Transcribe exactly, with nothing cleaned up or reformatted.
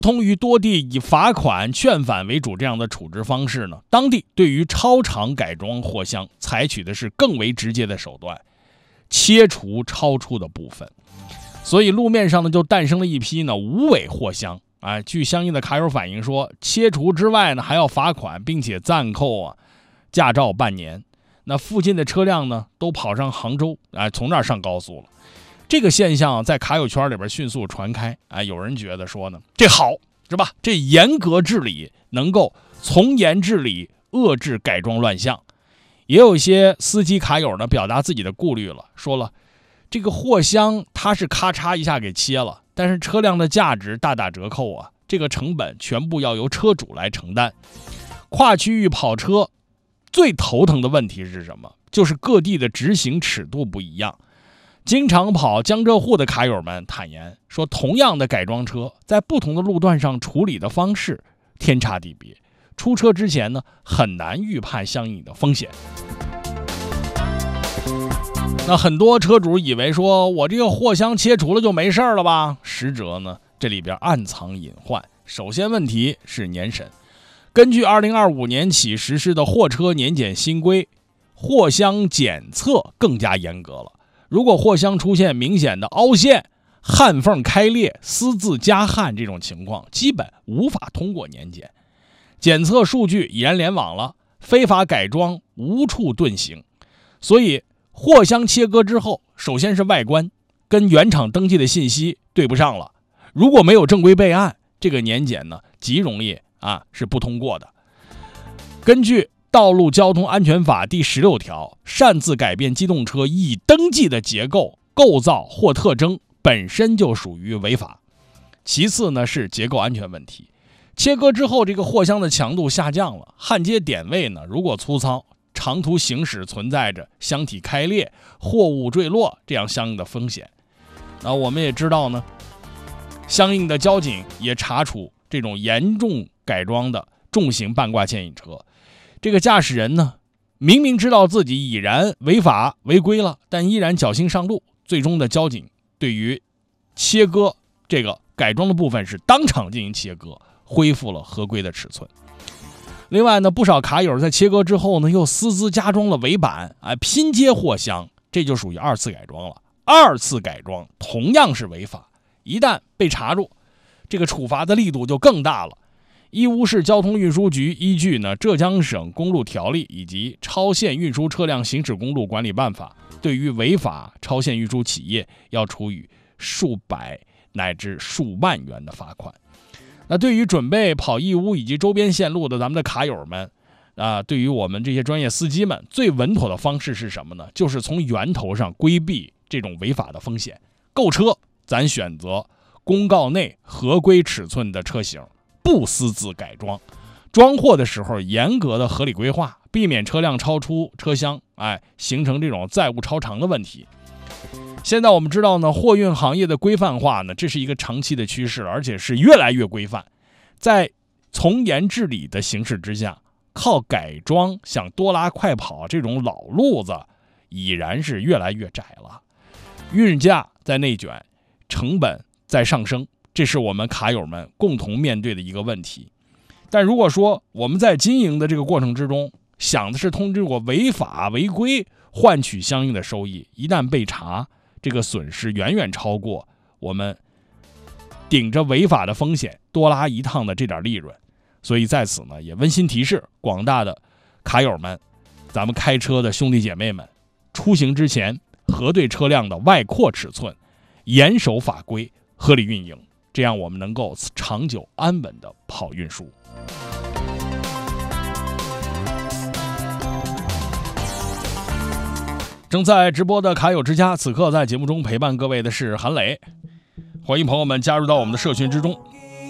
通于多地以罚款、劝返为主这样的处置方式呢，当地对于超长改装货箱采取的是更为直接的手段，切除超出的部分。所以路面上呢就诞生了一批呢无尾货箱。哎，据相应的卡友反映说，切除之外呢还要罚款，并且暂扣啊驾照半年。那附近的车辆呢都跑上杭州，哎，从那儿上高速了。这个现象在卡友圈里边迅速传开，哎，有人觉得说呢，这好是吧？这严格治理能够从严治理，遏制改装乱象。也有一些司机卡友呢表达自己的顾虑了，说了，这个货箱它是咔嚓一下给切了，但是车辆的价值大打折扣啊，这个成本全部要由车主来承担。跨区域跑车最头疼的问题是什么？就是各地的执行尺度不一样。经常跑江浙沪的卡友们坦言说，同样的改装车在不同的路段上处理的方式天差地别，出车之前呢很难预判相应的风险。那很多车主以为说，我这个货箱切除了就没事了吧？实则呢这里边暗藏隐患。首先问题是年审。根据二零二五年起实施的货车年检新规，货箱检测更加严格了。如果货箱出现明显的凹陷、焊缝开裂、私自加焊这种情况，基本无法通过年检。检测数据已然联网了，非法改装无处遁形。所以货箱切割之后，首先是外观跟原厂登记的信息对不上了，如果没有正规备案，这个年检呢极容易啊是不通过的。根据道路交通安全法第十六条，擅自改变机动车已登记的结构、构造或特征本身就属于违法。其次呢是结构安全问题，切割之后这个货箱的强度下降了，焊接点位呢如果粗糙，长途行驶存在着箱体开裂、货物坠落这样相应的风险。那我们也知道呢，相应的交警也查处这种严重改装的重型半挂牵引车。这个驾驶人呢，明明知道自己已然违法违规了，但依然侥幸上路。最终的交警对于切割这个改装的部分是当场进行切割，恢复了合规的尺寸。另外呢，不少卡友在切割之后呢，又私自加装了尾板，哎，拼接货箱，这就属于二次改装了。二次改装同样是违法，一旦被查住，这个处罚的力度就更大了。义乌市交通运输局依据呢浙江省公路条例以及超限运输车辆行驶公路管理办法，对于违法超限运输企业要处以数百乃至数万元的罚款。那对于准备跑义乌以及周边线路的咱们的卡友们啊，对于我们这些专业司机们，最稳妥的方式是什么呢？就是从源头上规避这种违法的风险。购车咱选择公告内合规尺寸的车型，不私自改装。装货的时候严格的合理规划，避免车辆超出车厢，哎，形成这种载物超长的问题。现在我们知道呢，货运行业的规范化呢，这是一个长期的趋势，而且是越来越规范。在从严治理的形势之下，靠改装想多拉快跑这种老路子已然是越来越窄了。运价在内卷，成本在上升，这是我们卡友们共同面对的一个问题。但如果说我们在经营的这个过程之中，想的是通过违法违规换取相应的收益，一旦被查，这个损失远远超过我们顶着违法的风险多拉一趟的这点利润。所以在此呢，也温馨提示广大的卡友们，咱们开车的兄弟姐妹们，出行之前核对车辆的外扩尺寸，严守法规，合理运营，这样我们能够长久安稳的跑运输。正在直播的卡友之家，此刻在节目中陪伴各位的是韩磊，欢迎朋友们加入到我们的社群之中。